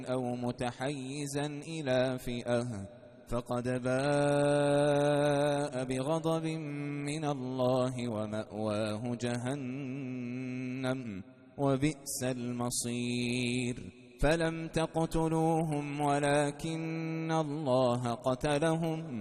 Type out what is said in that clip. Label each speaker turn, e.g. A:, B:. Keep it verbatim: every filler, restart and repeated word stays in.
A: أو متحيزا إلى فئة فقد باء بغضب من الله ومأواه جهنم وبئس المصير. فلم تقتلوهم ولكن الله قتلهم